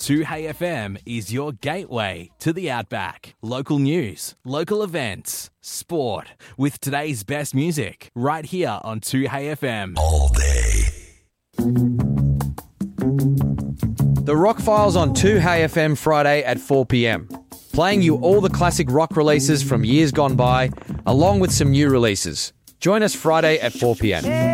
2HeyFM is your gateway to the Outback. Local news, local events, sport, with today's best music, right here on 2HeyFM. All day. The Rock Files on 2HeyFM Friday at 4 p.m. Playing you all the classic rock releases from years gone by, along with some new releases. Join us Friday at 4 p.m.